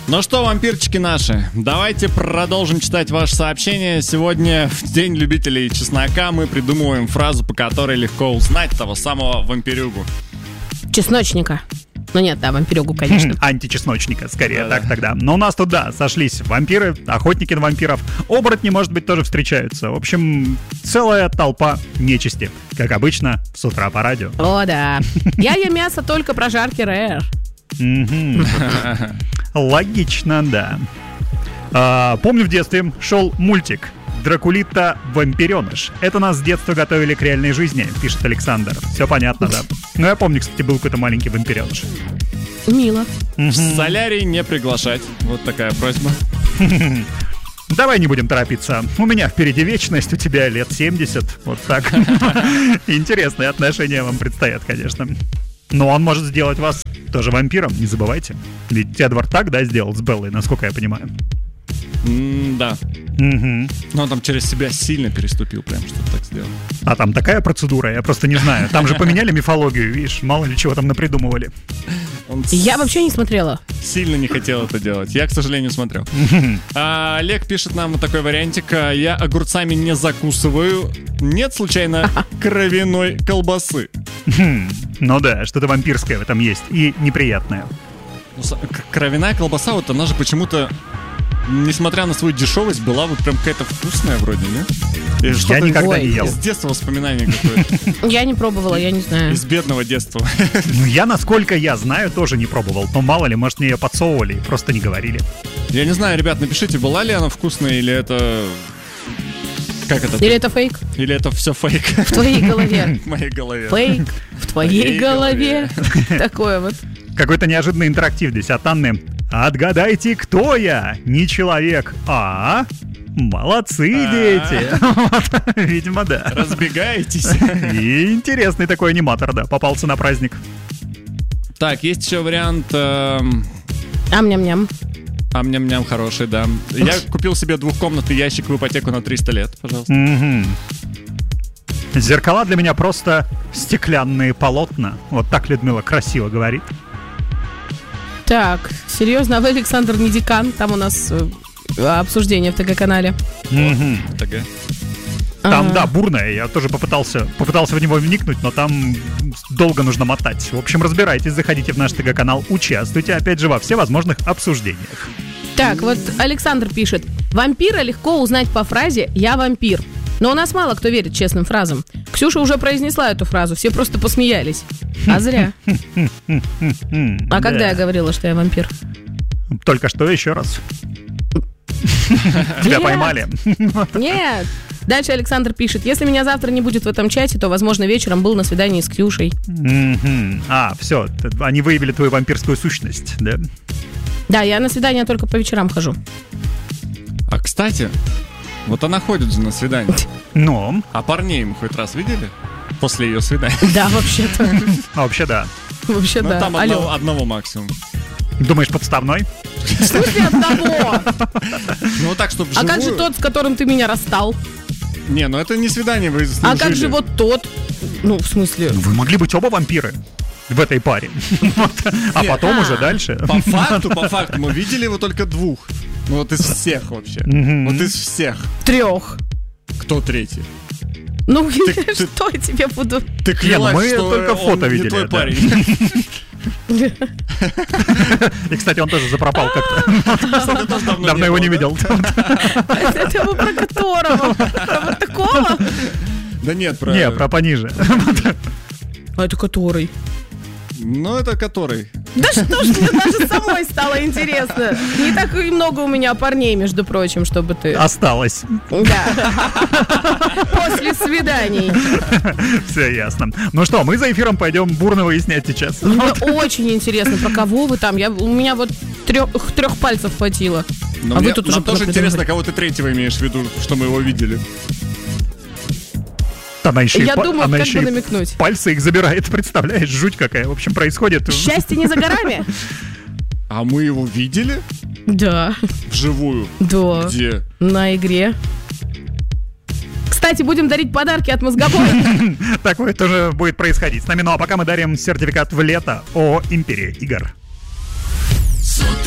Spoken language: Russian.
Ну что, вампирчики наши, давайте продолжим читать ваши сообщения. Сегодня, в День любителей чеснока, мы придумываем фразу, по которой легко узнать того самого вампирюгу. Чесночника. Ну нет, да, вампирюгу, конечно. Античесночника, скорее, так тогда. Но у нас тут, да, сошлись вампиры, охотники на вампиров. Оборотни, может быть, тоже встречаются. В общем, целая толпа нечисти. Как обычно, с утра по радио. О, да. Я ем мясо только прожарки РЭР. Логично, да. Помню, в детстве шел мультик «Дракулита вампиреныш». Это нас с детства готовили к реальной жизни, пишет Александр. Все понятно, да. Но я помню, кстати, был какой-то маленький вампиреныш. Мило. В солярий не приглашать. Вот такая просьба. Давай не будем торопиться. У меня впереди вечность, у тебя лет 70. Вот так. Интересные отношения вам предстоят, конечно. Но он может сделать вас тоже вампиром, не забывайте. Ведь Эдвард так, да, сделал с Беллой, насколько я понимаю. Да. Но он там через себя сильно переступил, прям что-то так сделал. А там такая процедура, я просто не знаю. Там же поменяли мифологию, видишь, мало ли чего там напридумывали. Я вообще не смотрела. Сильно не хотел это делать. Я, к сожалению, смотрел. Олег пишет нам вот такой вариантик. Я огурцами не закусываю. Нет, случайно, кровяной колбасы? Ну да, что-то вампирское в этом есть. И неприятное. Кровяная колбаса, вот она же почему-то, несмотря на свою дешевость, была вот прям какая-то вкусная вроде, нет? Я никогда не ел. Из детства воспоминания какое-то. Я не пробовала, я не знаю. Из бедного детства. Ну, я, насколько я знаю, тоже не пробовал. Но мало ли, может, мне ее подсовывали, просто не говорили. Я не знаю, ребят, напишите, была ли она вкусная, или это... Как это? Или это фейк? Или это все фейк? В твоей голове. В моей голове. Фейк в твоей голове. Такое вот. Какой-то неожиданный интерактив здесь от Анны. Отгадайте, кто я? Не человек, а... Молодцы, дети. Видимо, да. Разбегаетесь. И интересный такой аниматор, да, попался на праздник. Так, есть еще вариант... Ам-ням-ням. Ам-ням-ням, хороший, да. Я купил себе двухкомнатный ящик в ипотеку на 300 лет, пожалуйста. Зеркала для меня просто стеклянные полотна. Вот так Людмила красиво говорит. Так, серьезно, а вы, Александр, не декан? Там у нас обсуждение в ТГ-канале. ТГ. Там, да, бурное. Я тоже попытался в него вникнуть, но там долго нужно мотать. В общем, разбирайтесь, заходите в наш ТГ-канал, участвуйте, опять же, во всевозможных обсуждениях. Так, вот Александр пишет. Вампира легко узнать по фразе «я вампир». Но у нас мало кто верит честным фразам. Ксюша уже произнесла эту фразу, все просто посмеялись. А зря. А когда я говорила, что я вампир? Только что еще раз. Тебя поймали. Нет. Дальше Александр пишет. Если меня завтра не будет в этом чате, то, возможно, вечером был на свидании с Ксюшей. Все, они выявили твою вампирскую сущность, да? Да, я на свидание только по вечерам хожу. А, кстати, вот она ходит же на свидание. Ну? А парней мы хоть раз видели? После ее свидания? Да, вообще-то. Вообще, да. Вообще, да. Там одного максимум. Думаешь, подставной? В смысле одного? Ну вот так, чтобы А как же тот, с которым ты меня расстал? Не, ну это не свидание, вы с ним А как же вот тот? Ну, в смысле... Вы могли быть оба вампиры в этой паре. А потом уже дальше. По факту, мы видели его только двух. Ну вот из всех вообще. Вот из всех. 3. Кто третий? Ну, что я тебе буду... Ты клялась, мы что только фото он видели, не твой да. парень. И, кстати, он тоже запропал как-то. Давно его не видел. Это вы про которого? Про вот такого? Да нет, Не, про пониже. А это который? Ну, это который? Да что ж, мне даже самой стало интересно. Не так и много у меня парней, между прочим, чтобы ты... Осталось. Да. После свиданий. Все ясно. Ну что, мы за эфиром пойдем бурно выяснять сейчас. Мне очень интересно, про кого вы там. У меня вот 3 пальцев хватило. А вы тут уже тоже интересно, кого ты третьего имеешь в виду, что мы его видели. Я думаю, как бы намекнуть. Пальцы их забирает, представляешь? Жуть какая, в общем, происходит. Счастье не за горами. А мы его видели? Да. Вживую? Да. Где? На игре. Кстати, будем дарить подарки от Мозгобоя. Такое тоже будет происходить с нами. Ну а пока мы дарим сертификат в лето ООО «Империя игр».